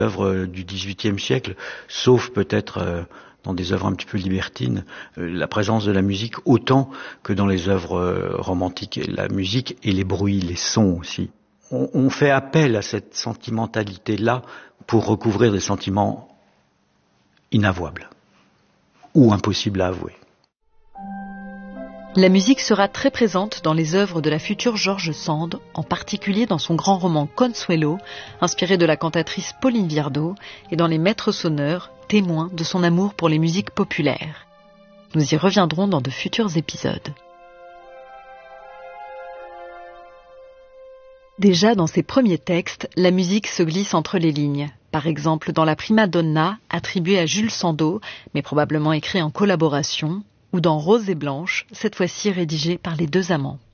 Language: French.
Œuvre du XVIIIe siècle, sauf peut-être dans des œuvres un petit peu libertines, la présence de la musique autant que dans les œuvres romantiques. La musique et les bruits, les sons aussi. On fait appel à cette sentimentalité-là pour recouvrir des sentiments inavouables ou impossibles à avouer. La musique sera très présente dans les œuvres de la future George Sand, en particulier dans son grand roman Consuelo, inspiré de la cantatrice Pauline Viardot, et dans les maîtres sonneurs, témoins de son amour pour les musiques populaires. Nous y reviendrons dans de futurs épisodes. Déjà dans ses premiers textes, la musique se glisse entre les lignes. Par exemple dans La Prima Donna, attribuée à Jules Sandeau, mais probablement écrit en collaboration, ou dans Rose et Blanche, cette fois-ci rédigée par les deux amants.